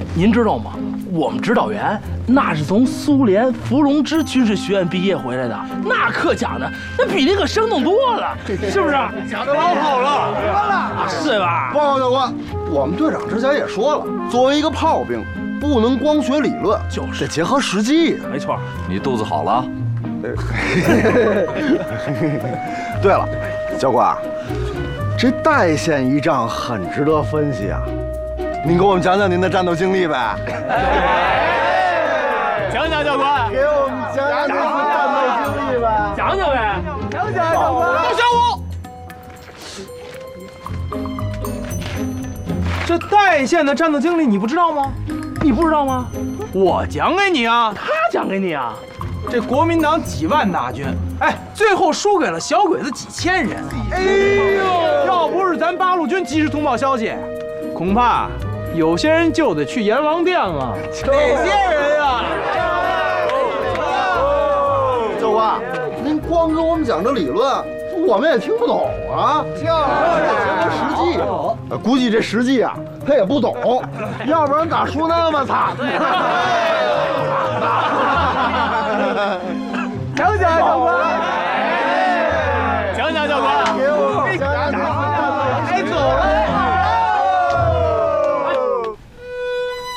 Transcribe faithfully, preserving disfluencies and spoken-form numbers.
您知道吗？我们指导员那是从苏联伏龙芝军事学院毕业回来的，那课讲的那比那个生动多了，是不是？ 讲的老好了， 多了， 是吧？ 报告教官，我们队长之前也说了，作为一个炮兵，不能光学理论， 就是得结合实际。 没错。 你肚子好了？ 对了，教官，这代县一仗很值得分析啊，您给我们讲讲您的战斗经历呗。 讲讲教官， 给我们讲讲您的战斗经历呗。 讲讲呗， 讲讲教官。 不想我。 这代县的战斗经历你不知道吗？ 你不知道吗？ 我讲给你啊。 他讲给你啊。 这国民党几万大军，哎，最后输给了小鬼子几千人。哎呦，要不是咱八路军及时通报消息，恐怕有些人就得去阎王殿了。哪些人呀？ 教官，您光跟我们讲这理论，我们也听不懂啊。听，得结合实际。呃，估计这实际啊，他也不懂，要不然咋输那么惨呢？ 讲讲教官。